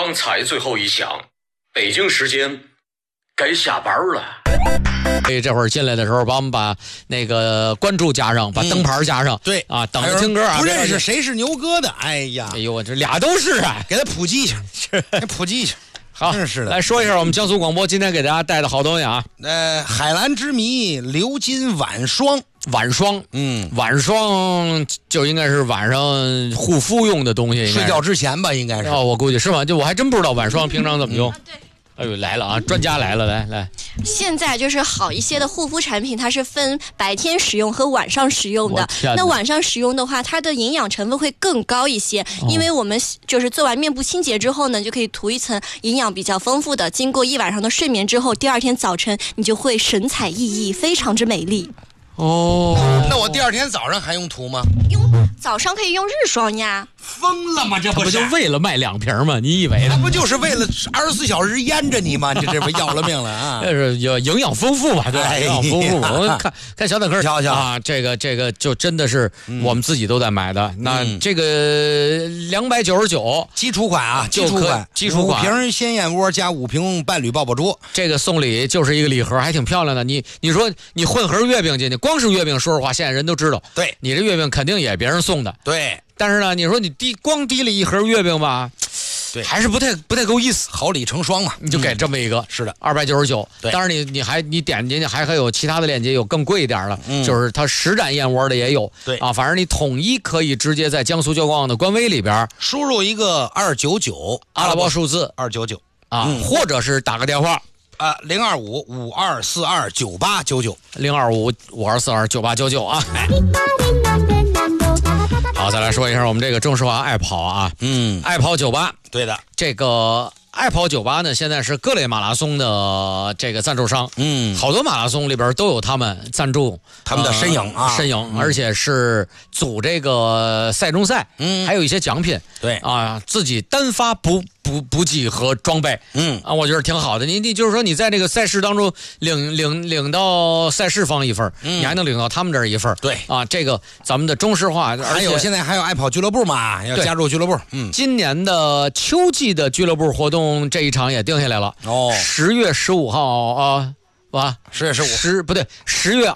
刚才最后一响，北京时间该下班了。 这会儿进来的时候，把我们把那个关注加上，把灯牌加上。 对啊，等着听歌啊。 不认识谁是牛哥的？哎呀， 哎呦，我这俩都是啊， 给他普及一下，给普及一下。 好， 真是的。 来说一下我们江苏广播今天给大家带的好东西啊。 海蓝之谜鎏金晚霜。 晚霜，晚霜就应该是晚上护肤用的东西， 睡觉之前吧，应该是。 哦，我估计是吧？就我还真不知道晚霜平常怎么用。 对。 哎呦，来了啊！专家来了，来。 现在就是好一些的护肤产品，它是分白天使用和晚上使用的。那晚上使用的话，它的营养成分会更高一些，因为我们就是做完面部清洁之后呢，就可以涂一层营养比较丰富的。经过一晚上的睡眠之后，第二天早晨你就会神采奕奕，非常之美丽。 哦， 那我第二天早上还用涂吗？ 早上可以用日霜呀。 疯了吗？这不就为了卖2瓶吗？你以为那不就是为了24小时腌着你吗？这不要了命了啊！ 这是有营养丰富吧？对吧？营养丰富。我看小坦克瞧瞧啊，这个就真的是我们自己都在买的。那这个299 基础款啊，基础款5瓶鲜燕窝加5瓶伴侣抱抱珠， 这个送礼就是一个礼盒，还挺漂亮的。你说你混合月饼进去，光是月饼，说实话，现在人都知道， 对你这月饼肯定也别人送的， 对。 但是呢，你说你光提了一盒月饼吧， 对， 还是不太够意思。 好礼成双嘛， 你就给这么一个， 是的 ，299。 对， 当然你点进去还有其他的链接，有更贵一点的，就是它实展燕窝的也有。 对啊，反正你统一可以直接在江苏交广的官微里边输入一个299 阿拉伯数字 299 啊，或者是打个电话。 025-5242-9899，025-5242-9899啊！ 好，再来说一下我们这个中石化爱跑啊，爱跑98， 对的， 这个爱跑98呢，现在是各类马拉松的这个赞助商，好多马拉松里边都有他们赞助他们的身影啊， 而且是组这个赛中赛，还有一些奖品， 对啊，自己单发补给和装备，我觉得挺好的。你就是说你在这个赛事当中领到赛事方一份，你还能领到他们这儿一份， 对啊，这个咱们的中石化， 还有现在还有爱跑俱乐部嘛，要加入俱乐部， 今年的秋季的俱乐部活动这一场也定下来了，10月15号啊。10月15不对，10月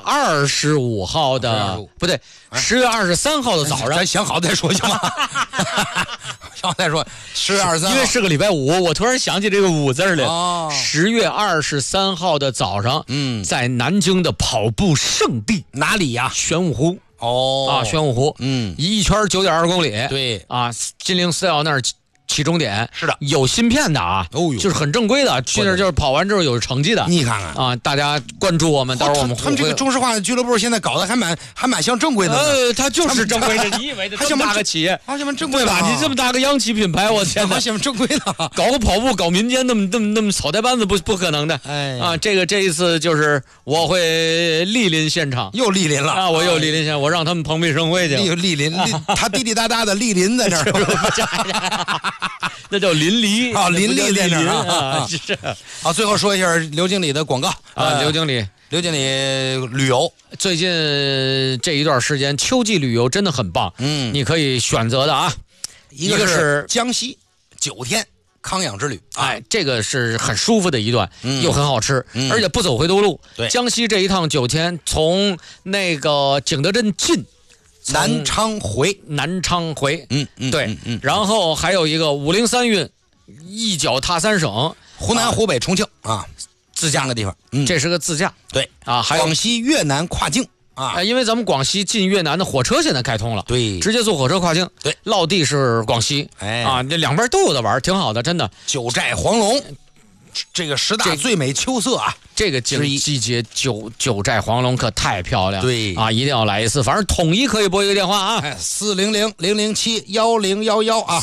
25号的不对，10月23号的早上， 咱想好再说行吗？想好再说，10月23号， 因为是个礼拜五，我突然想起这个5字来。10月23号的早上，在南京的跑步圣地哪里呀？ 玄武湖。玄武湖，一圈9.2公里。 对啊，金陵四要那儿。起终点是的， 有芯片的啊，就是很正规的，去那儿就是跑完之后有成绩的。 你看看啊，大家关注我们，到时候我们他们这个中石化俱乐部现在搞得还蛮像正规的。 他就是正规的，你以为的这么大个企业， 好像正规吧？你这么大个央企品牌，我天哪， 好像正规的， 搞个跑步搞民间那么草台班子不可能的。啊，这一次就是我会莅临现场， 又莅临了啊！我又莅临现场，我让他们蓬荜生辉去。 莅临，他滴滴答答的莅临在那儿。 那叫淋漓啊，淋漓在那儿啊！ 好，最后说一下刘经理的广告啊，刘经理旅游， 最近这一段时间秋季旅游真的很棒，你可以选择的啊， 一个是江西9天康养之旅， 这个是很舒服的一段，又很好吃，而且不走回头路。 对， 江西这一趟9天，从那个景德镇进。 南昌回， 对，然后还有一个503运，一脚踏3省， 湖南、湖北、重庆啊，自驾个地方， 这是个自驾， 对啊，还有广西、越南跨境啊， 因为咱们广西进越南的火车现在开通了， 对， 直接坐火车跨境， 对， 落地是广西，这两边都有的玩，挺好的，真的。 九寨黄龙。这个10大最美秋色啊， 这个季节九寨黄龙可太漂亮， 对啊，一定要来一次。反正统一可以拨一个电话啊 ，400-007-1011啊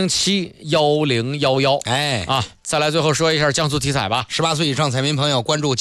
，400-007-1011，再来最后说一下江苏体彩吧。 18岁以上彩民朋友关注。